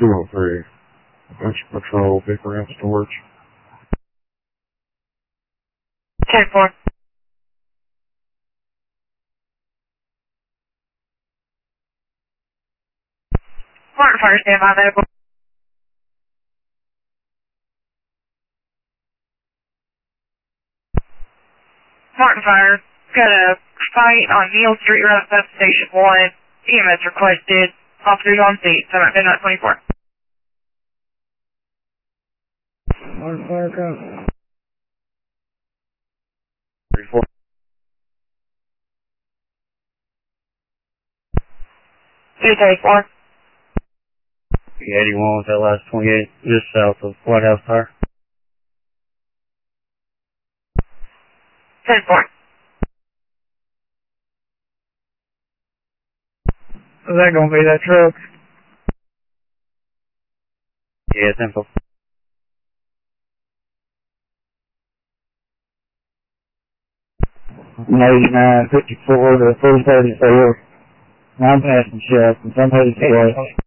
203. Adventure Patrol, Big Ramp Storage. 10-4. Martin Fire, stand by medical. Martin Fire, got a fight on Neal Street Road, Substation 1. EMS requested. Officers on scene. Time at midnight 24. Martin Fire, come. 34. C-34. 81 with that last 28, just south of White House Tower. 10-4. Is that gonna be that truck? Yeah, 10-4. I'm 89, 54 to 334. I'm passing Shelton. I'm 84.